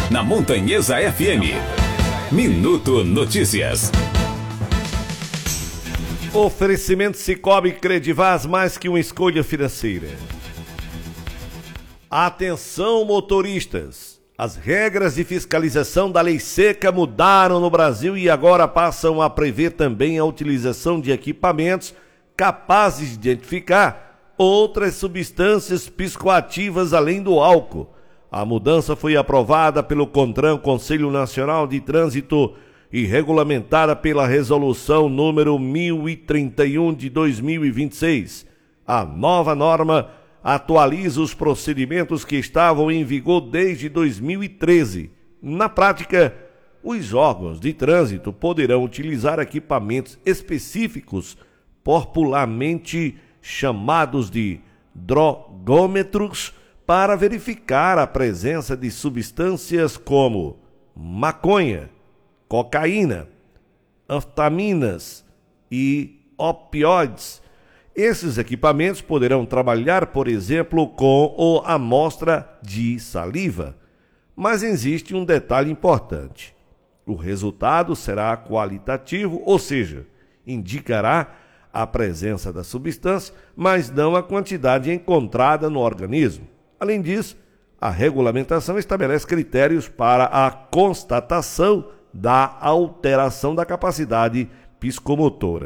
na Montanhesa FM. Minuto Notícias. Oferecimento Cicobi Credivaz, mais que uma escolha financeira. Atenção, motoristas! As regras de fiscalização da lei seca mudaram no Brasil e agora passam a prever também a utilização de equipamentos capazes de identificar outras substâncias psicoativas além do álcool. A mudança foi aprovada pelo CONTRAN, Conselho Nacional de Trânsito, e regulamentada pela Resolução número 1031 de 2026. A nova norma atualiza os procedimentos que estavam em vigor desde 2013. Na prática, os órgãos de trânsito poderão utilizar equipamentos específicos, popularmente chamados de drogômetros, para verificar a presença de substâncias como maconha, cocaína, anfetaminas e opioides. Esses equipamentos poderão trabalhar, por exemplo, com a amostra de saliva. Mas existe um detalhe importante. O resultado será qualitativo, ou seja, indicará a presença da substância, mas não a quantidade encontrada no organismo. Além disso, a regulamentação estabelece critérios para a constatação da alteração da capacidade psicomotora.